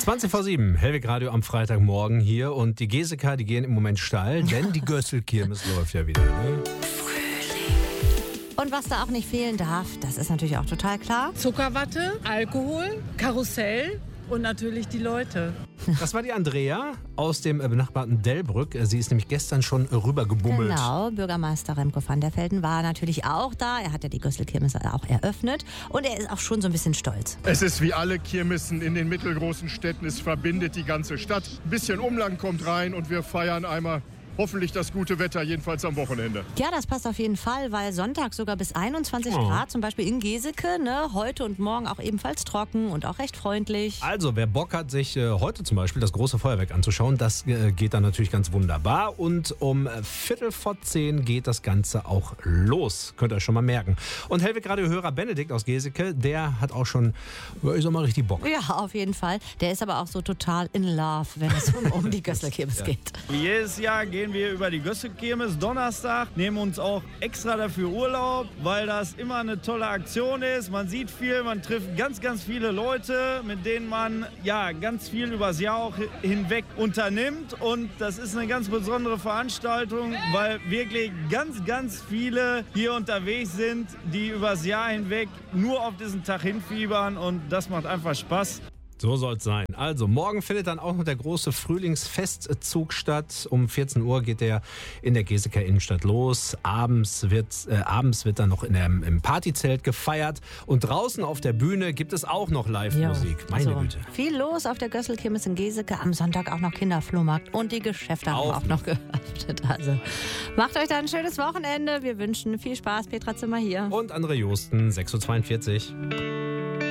20:07, Hellwig Radio am Freitagmorgen hier und die Geseka, die gehen im Moment steil, denn die Gösselkirmes läuft ja wieder. Ne? Und was da auch nicht fehlen darf, das ist natürlich auch total klar. Zuckerwatte, Alkohol, Karussell und natürlich die Leute. Das war die Andrea aus dem benachbarten Delbrück. Sie ist nämlich gestern schon rübergebummelt. Genau, Bürgermeister Remco van der Velden war natürlich auch da. Er hat ja die Gösselkirmes auch eröffnet und er ist auch schon so ein bisschen stolz. Es ist wie alle Kirmessen in den mittelgroßen Städten. Es verbindet die ganze Stadt. Ein bisschen Umland kommt rein und wir feiern einmal hoffentlich das gute Wetter, jedenfalls am Wochenende. Ja, das passt auf jeden Fall, weil Sonntag sogar bis 21 Grad, zum Beispiel in Geseke, ne? Heute und morgen auch ebenfalls trocken und auch recht freundlich. Also, wer Bock hat, sich heute zum Beispiel das große Feuerwerk anzuschauen, das geht dann natürlich ganz wunderbar. Und um 9:45 geht das Ganze auch los. Könnt ihr euch schon mal merken. Und Hellwig Radio-Hörer Benedikt aus Geseke, der hat auch schon, ich sag mal, richtig Bock. Ja, auf jeden Fall. Der ist aber auch so total in love, wenn es um die Gösselkirmes geht. Jedes Jahr gehen wir über die Gösselkirmes Donnerstag, nehmen uns auch extra dafür Urlaub, weil das immer eine tolle Aktion ist. Man sieht viel, man trifft ganz, ganz viele Leute, mit denen man ja ganz viel übers Jahr auch hinweg unternimmt. Und das ist eine ganz besondere Veranstaltung, weil wirklich ganz, ganz viele hier unterwegs sind, die übers Jahr hinweg nur auf diesen Tag hinfiebern und das macht einfach Spaß. So soll es sein. Also, morgen findet dann auch noch der große Frühlingsfestzug statt. Um 14 Uhr geht der in der Geseker Innenstadt los. Abends wird dann noch im Partyzelt gefeiert. Und draußen auf der Bühne gibt es auch noch Live-Musik. Meine Güte. Viel los auf der Gösselkirmes in Geseke. Am Sonntag auch noch Kinderflohmarkt. Und die Geschäfte haben auch noch geöffnet. Also, macht euch da ein schönes Wochenende. Wir wünschen viel Spaß. Petra Zimmer hier. Und André Josten, 6:42 Uhr.